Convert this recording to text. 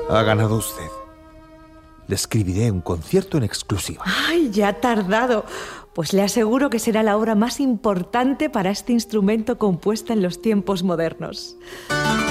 Ha ganado usted. Le escribiré un concierto en exclusiva. ¡Ay, ya ha tardado! Pues le aseguro que será la obra más importante para este instrumento compuesta en los tiempos modernos.